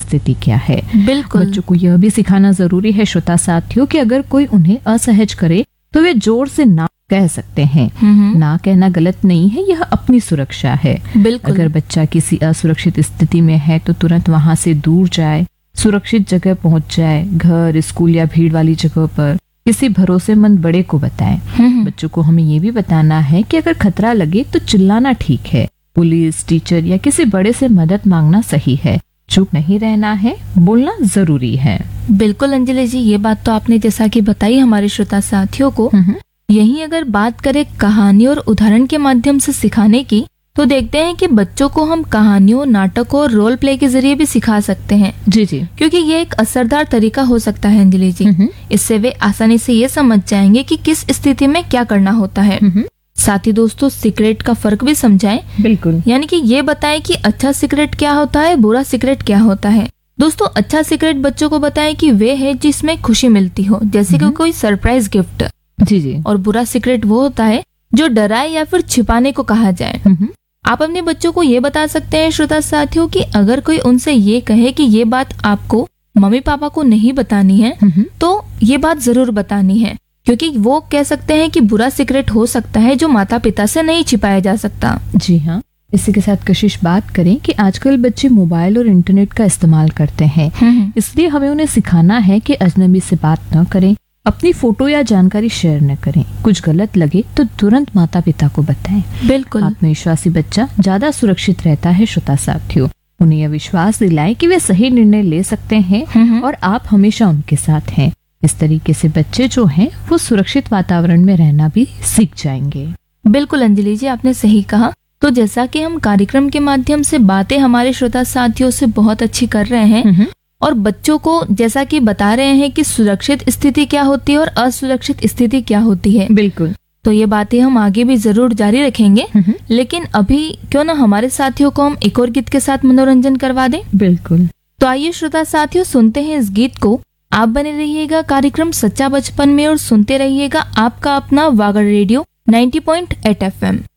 स्थिति क्या है। बिल्कुल। बच्चों को यह भी सिखाना जरूरी है श्रोता साथियों कि अगर कोई उन्हें असहज करे तो वे जोर से ना कह सकते हैं। ना कहना गलत नहीं है, यह अपनी सुरक्षा है। बिल्कुल। अगर बच्चा किसी असुरक्षित स्थिति में है तो तुरंत वहां से दूर जाए, सुरक्षित जगह पहुंच जाए। घर, स्कूल या भीड़ वाली जगह पर किसी भरोसेमंद बड़े को बताएं। बच्चों को हमें ये भी बताना है कि अगर खतरा लगे तो चिल्लाना ठीक है। पुलिस, टीचर या किसी बड़े से मदद मांगना सही है। चुप नहीं रहना है, बोलना जरूरी है। बिल्कुल अंजलि जी, ये बात तो आपने जैसा कि बताई हमारे श्रोता साथियों को। यहीं अगर बात करें कहानी और उदाहरण के माध्यम से सिखाने की, तो देखते हैं कि बच्चों को हम कहानियों, नाटकों और रोल प्ले के जरिए भी सिखा सकते हैं। जी जी। क्योंकि ये एक असरदार तरीका हो सकता है अंजलि जी। इससे वे आसानी से ये समझ जाएंगे कि किस स्थिति में क्या करना होता है। साथ ही दोस्तों सिगरेट का फर्क भी समझाएं। बिल्कुल। यानी कि ये बताएं कि अच्छा सिगरेट क्या होता है, बुरा सिगरेट क्या होता है। दोस्तों अच्छा सिगरेट बच्चों को बताएं कि वे है जिसमें खुशी मिलती हो, जैसे कि कोई सरप्राइज गिफ्ट। जी जी। और बुरा सिगरेट वो होता है जो डराए या फिर छिपाने को कहा जाए। आप अपने बच्चों को ये बता सकते हैं श्रोता साथियों कि अगर कोई उनसे ये कहे कि ये बात आपको मम्मी पापा को नहीं बतानी है, तो ये बात जरूर बतानी है। क्योंकि वो कह सकते हैं कि बुरा सिगरेट हो सकता है जो माता पिता से नहीं छिपाया जा सकता। जी हाँ। इसी के साथ कशिश बात करें कि आजकल बच्चे मोबाइल और इंटरनेट का इस्तेमाल करते हैं, इसलिए हमें उन्हें सिखाना है कि अजनबी से बात न करें, अपनी फोटो या जानकारी शेयर न करें। कुछ गलत लगे तो तुरंत माता पिता को बताएं। बिल्कुल। आत्मविश्वासी बच्चा ज्यादा सुरक्षित रहता है श्रोता साथियों। उन्हें यह विश्वास दिलाएं कि वे सही निर्णय ले सकते हैं और आप हमेशा उनके साथ हैं। इस तरीके से बच्चे जो हैं वो सुरक्षित वातावरण में रहना भी सीख जाएंगे। बिल्कुल अंजलि जी, आपने सही कहा। तो जैसा कि हम कार्यक्रम के माध्यम से बातें हमारे श्रोता साथियों से बहुत अच्छी कर रहे हैं और बच्चों को जैसा कि बता रहे हैं कि सुरक्षित स्थिति क्या होती है और असुरक्षित स्थिति क्या होती है। बिल्कुल। तो ये बातें हम आगे भी जरूर जारी रखेंगे, लेकिन अभी क्यों ना हमारे साथियों को हम एक और गीत के साथ मनोरंजन करवा दें। बिल्कुल। तो आइए श्रोता साथियों सुनते हैं इस गीत को। आप बने रहिएगा कार्यक्रम सच्चा बचपन में और सुनते रहिएगा आपका अपना वागड़ रेडियो 90.8 FM।